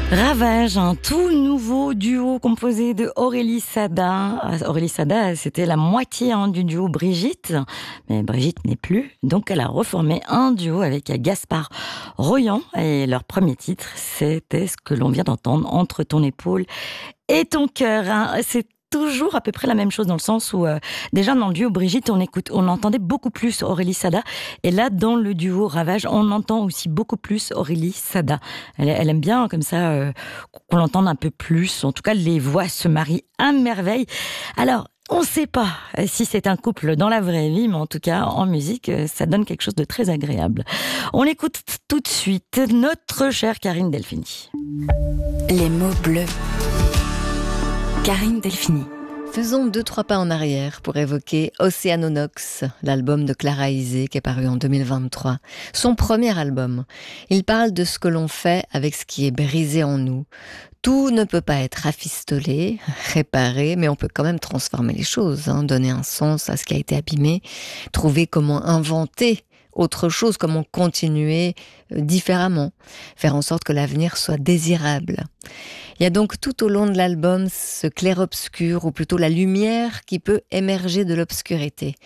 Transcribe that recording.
Ravage, un tout nouveau duo composé de Aurélie Sada. Aurélie Sada, c'était la moitié du duo Brigitte, mais Brigitte n'est plus, donc elle a reformé un duo avec Gaspard Royan, et leur premier titre, c'était ce que l'on vient d'entendre, Entre ton épaule et ton cœur. C'est toujours à peu près la même chose dans le sens où déjà dans le duo Brigitte on entendait beaucoup plus Aurélie Sada, et là dans le duo Ravage on entend aussi beaucoup plus Aurélie Sada. Elle aime bien comme ça qu'on l'entende un peu plus, en tout cas les voix se marient à merveille. Alors on ne sait pas si c'est un couple dans la vraie vie, mais en tout cas en musique ça donne quelque chose de très agréable. On écoute tout de suite notre chère Karine Delphini. Les mots bleus. Karine Delphini. Faisons 2-3 pas en arrière pour évoquer Océanonox, l'album de Clara Isé qui est paru en 2023. Son premier album. Il parle de ce que l'on fait avec ce qui est brisé en nous. Tout ne peut pas être rafistolé, réparé, mais on peut quand même transformer les choses, donner un sens à ce qui a été abîmé, trouver comment inventer autre chose, comment continuer différemment, faire en sorte que l'avenir soit désirable. Il y a donc tout au long de l'album ce clair-obscur, ou plutôt la lumière qui peut émerger de l'obscurité.